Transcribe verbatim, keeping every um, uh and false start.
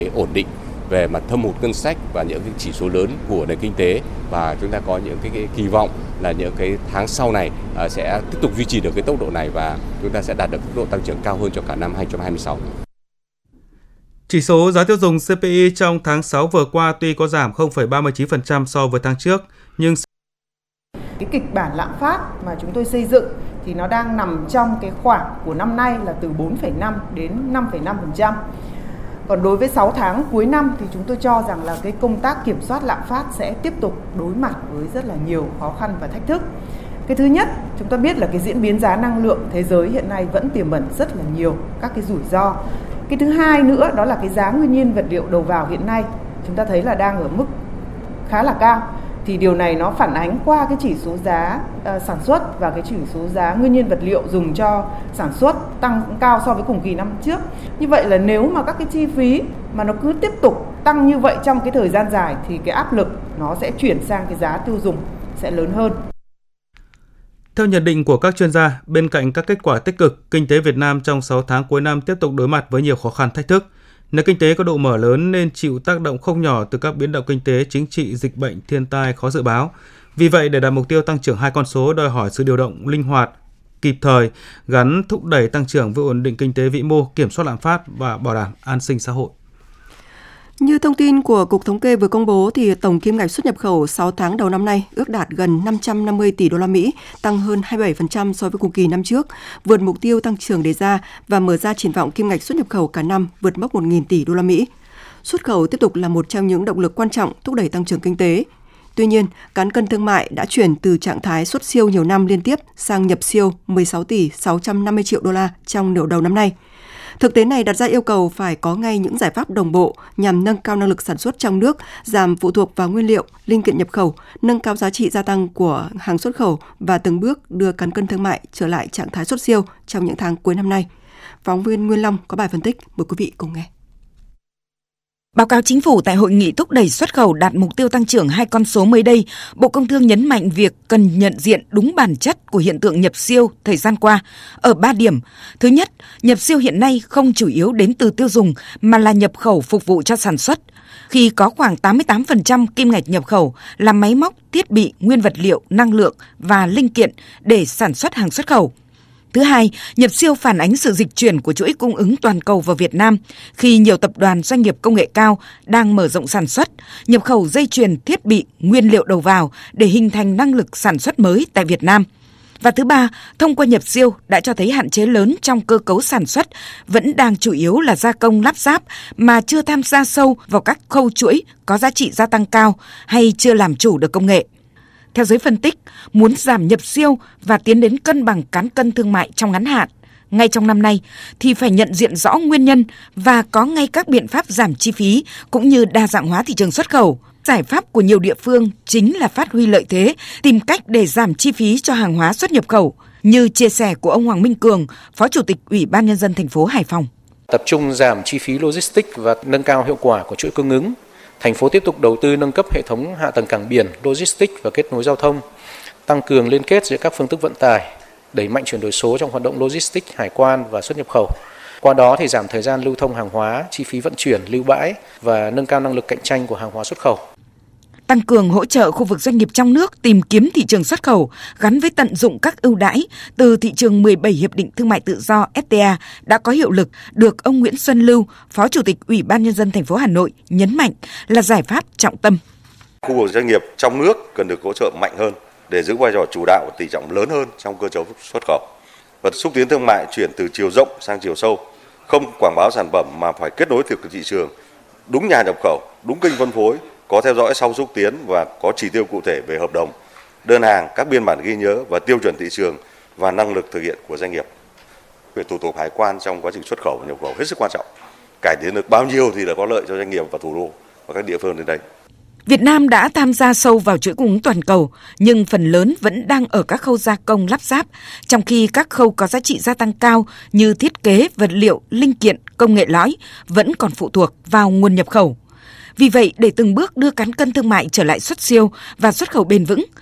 Ổn định về mặt thâm hụt ngân sách và những cái chỉ số lớn của nền kinh tế, và chúng ta có những cái, cái kỳ vọng là những cái tháng sau này uh, sẽ tiếp tục duy trì được cái tốc độ này và chúng ta sẽ đạt được tốc độ tăng trưởng cao hơn cho cả năm hai không hai sáu. Chỉ số giá tiêu dùng xê pê i trong tháng sáu vừa qua tuy có giảm không phẩy ba mươi chín phần trăm so với tháng trước, nhưng cái kịch bản lạm phát mà chúng tôi xây dựng thì nó đang nằm trong cái khoảng của năm nay là từ bốn phẩy năm đến năm phẩy năm phần trăm. Còn đối với sáu tháng cuối năm thì chúng tôi cho rằng là cái công tác kiểm soát lạm phát sẽ tiếp tục đối mặt với rất là nhiều khó khăn và thách thức. Cái thứ nhất, chúng ta biết là cái diễn biến giá năng lượng thế giới hiện nay vẫn tiềm ẩn rất là nhiều các cái rủi ro. Cái thứ hai nữa đó là cái giá nguyên nhiên vật liệu đầu vào hiện nay chúng ta thấy là đang ở mức khá là cao. Thì điều này nó phản ánh qua cái chỉ số giá uh, sản xuất và cái chỉ số giá nguyên nhiên vật liệu dùng cho sản xuất tăng cao so với cùng kỳ năm trước. Như vậy là nếu mà các cái chi phí mà nó cứ tiếp tục tăng như vậy trong cái thời gian dài thì cái áp lực nó sẽ chuyển sang cái giá tiêu dùng sẽ lớn hơn. Theo nhận định của các chuyên gia, bên cạnh các kết quả tích cực, kinh tế Việt Nam trong sáu tháng cuối năm tiếp tục đối mặt với nhiều khó khăn thách thức. Nền kinh tế có độ mở lớn nên chịu tác động không nhỏ từ các biến động kinh tế, chính trị, dịch bệnh, thiên tai khó dự báo. Vì vậy, để đạt mục tiêu tăng trưởng hai con số đòi hỏi sự điều động linh hoạt, kịp thời, gắn thúc đẩy tăng trưởng với ổn định kinh tế vĩ mô, kiểm soát lạm phát và bảo đảm an sinh xã hội. Như thông tin của Cục Thống kê vừa công bố thì tổng kim ngạch xuất nhập khẩu sáu tháng đầu năm nay ước đạt gần năm trăm năm mươi tỷ đô la Mỹ, tăng hơn hai mươi bảy phần trăm so với cùng kỳ năm trước, vượt mục tiêu tăng trưởng đề ra và mở ra triển vọng kim ngạch xuất nhập khẩu cả năm vượt mốc một nghìn tỷ đô la Mỹ. Xuất khẩu tiếp tục là một trong những động lực quan trọng thúc đẩy tăng trưởng kinh tế. Tuy nhiên, cán cân thương mại đã chuyển từ trạng thái xuất siêu nhiều năm liên tiếp sang nhập siêu mười sáu tỷ sáu trăm năm mươi triệu đô la trong nửa đầu năm nay. Thực tế này đặt ra yêu cầu phải có ngay những giải pháp đồng bộ nhằm nâng cao năng lực sản xuất trong nước, giảm phụ thuộc vào nguyên liệu, linh kiện nhập khẩu, nâng cao giá trị gia tăng của hàng xuất khẩu và từng bước đưa cán cân thương mại trở lại trạng thái xuất siêu trong những tháng cuối năm nay. Phóng viên Nguyên Long có bài phân tích, mời quý vị cùng nghe. Báo cáo Chính phủ tại hội nghị thúc đẩy xuất khẩu đạt mục tiêu tăng trưởng hai con số mới đây, Bộ Công Thương nhấn mạnh việc cần nhận diện đúng bản chất của hiện tượng nhập siêu thời gian qua ở ba điểm. Thứ nhất, nhập siêu hiện nay không chủ yếu đến từ tiêu dùng mà là nhập khẩu phục vụ cho sản xuất. Khi có khoảng tám mươi tám phần trăm kim ngạch nhập khẩu là máy móc, thiết bị, nguyên vật liệu, năng lượng và linh kiện để sản xuất hàng xuất khẩu. Thứ hai, nhập siêu phản ánh sự dịch chuyển của chuỗi cung ứng toàn cầu vào Việt Nam khi nhiều tập đoàn doanh nghiệp công nghệ cao đang mở rộng sản xuất, nhập khẩu dây chuyền, thiết bị, nguyên liệu đầu vào để hình thành năng lực sản xuất mới tại Việt Nam. Và thứ ba, thông qua nhập siêu đã cho thấy hạn chế lớn trong cơ cấu sản xuất vẫn đang chủ yếu là gia công lắp ráp mà chưa tham gia sâu vào các khâu chuỗi có giá trị gia tăng cao hay chưa làm chủ được công nghệ. Theo giới phân tích, muốn giảm nhập siêu và tiến đến cân bằng cán cân thương mại trong ngắn hạn, ngay trong năm nay thì phải nhận diện rõ nguyên nhân và có ngay các biện pháp giảm chi phí cũng như đa dạng hóa thị trường xuất khẩu. Giải pháp của nhiều địa phương chính là phát huy lợi thế, tìm cách để giảm chi phí cho hàng hóa xuất nhập khẩu, như chia sẻ của ông Hoàng Minh Cường, Phó Chủ tịch Ủy ban Nhân dân thành phố Hải Phòng. Tập trung giảm chi phí logistics và nâng cao hiệu quả của chuỗi cung ứng. Thành phố tiếp tục đầu tư nâng cấp hệ thống hạ tầng cảng biển, logistics và kết nối giao thông, tăng cường liên kết giữa các phương thức vận tải, đẩy mạnh chuyển đổi số trong hoạt động logistics, hải quan và xuất nhập khẩu. Qua đó thì giảm thời gian lưu thông hàng hóa, chi phí vận chuyển, lưu bãi và nâng cao năng lực cạnh tranh của hàng hóa xuất khẩu. Tăng cường hỗ trợ khu vực doanh nghiệp trong nước tìm kiếm thị trường xuất khẩu gắn với tận dụng các ưu đãi từ thị trường mười bảy hiệp định thương mại tự do ép tê a đã có hiệu lực được ông Nguyễn Xuân Lưu, Phó Chủ tịch Ủy ban Nhân dân thành phố Hà Nội nhấn mạnh là giải pháp trọng tâm. Khu vực doanh nghiệp trong nước cần được hỗ trợ mạnh hơn để giữ vai trò chủ đạo và tỷ trọng lớn hơn trong cơ cấu xuất khẩu và xúc tiến thương mại chuyển từ chiều rộng sang chiều sâu, không quảng bá sản phẩm mà phải kết nối được thị trường, đúng nhà nhập khẩu, đúng kênh phân phối, có theo dõi sau xúc tiến và có chỉ tiêu cụ thể về hợp đồng, đơn hàng, các biên bản ghi nhớ và tiêu chuẩn thị trường và năng lực thực hiện của doanh nghiệp. Về thủ tục hải quan trong quá trình xuất khẩu và nhập khẩu hết sức quan trọng. Cải tiến được bao nhiêu thì là có lợi cho doanh nghiệp và thủ đô và các địa phương đến đây. Việt Nam đã tham gia sâu vào chuỗi cung ứng toàn cầu, nhưng phần lớn vẫn đang ở các khâu gia công lắp ráp, trong khi các khâu có giá trị gia tăng cao như thiết kế, vật liệu, linh kiện, công nghệ lõi vẫn còn phụ thuộc vào nguồn nhập khẩu. Vì vậy, để từng bước đưa cán cân thương mại trở lại xuất siêu và xuất khẩu bền vững,